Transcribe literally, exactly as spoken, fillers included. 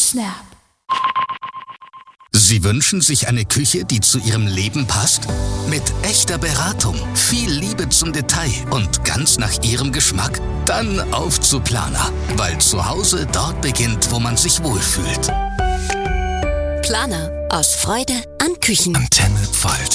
Snap. Sie wünschen sich eine Küche, die zu Ihrem Leben passt? Mit echter Beratung, viel Liebe zum Detail und ganz nach Ihrem Geschmack? Dann auf zu Planer, weil zu Hause dort beginnt, wo man sich wohlfühlt. Planer, aus Freude an Küchen. Antenne Pfalz.